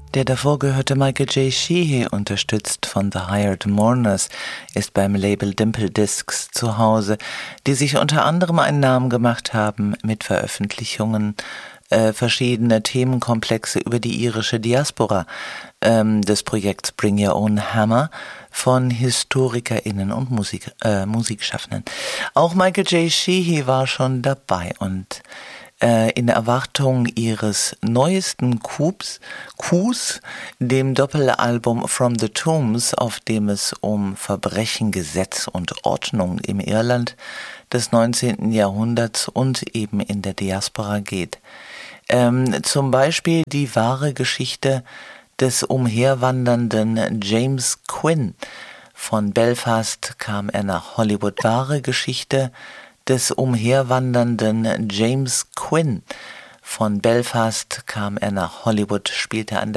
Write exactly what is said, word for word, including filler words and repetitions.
Der davor gehörte Michael J. Sheehy, unterstützt von The Hired Mourners, ist beim Label Dimple Discs zu Hause, die sich unter anderem einen Namen gemacht haben mit Veröffentlichungen äh, verschiedener Themenkomplexe über die irische Diaspora, ähm, des Projekts Bring Your Own Hammer von HistorikerInnen und Musik, äh, Musikschaffenden. Auch Michael J. Sheehy war schon dabei und in Erwartung ihres neuesten Coups, Coups, dem Doppelalbum From the Tombs, auf dem es um Verbrechen, Gesetz und Ordnung im Irland des neunzehnten Jahrhunderts und eben in der Diaspora geht. Ähm, zum Beispiel die wahre Geschichte des umherwandernden James Quinn. Von Belfast kam er nach Hollywood. Wahre Geschichte des umherwandernden James Quinn. Von Belfast kam er nach Hollywood, spielte an